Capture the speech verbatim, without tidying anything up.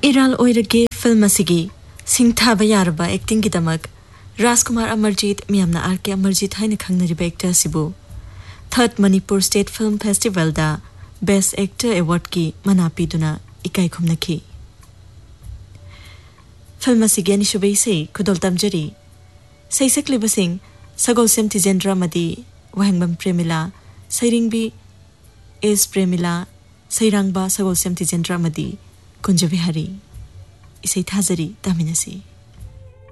इराल ओइरगे film असिगी सिंथाबा यारबा acting गिदमक Rajkumar Amarjeet मियामना are के Amarjeet हाइना खंगनरिबा actor सिबु third Manipur state film festival दा बेस्ट एक्टर अवार्ड की मना पीदुना इकाई खुमनखी फिल्म असिगी अनिसुबे से खुदोल तमजरी सैसक्लिबसिंग सगोलसेम तिजेंद्र मदी वहंगबम प्रेमिला सैरिंगबी एस प्रेमिला सैरांगबा सगोलसेम तिजेंद्र मदी कुंजबिहारी इसे थाजरी तामिनसी।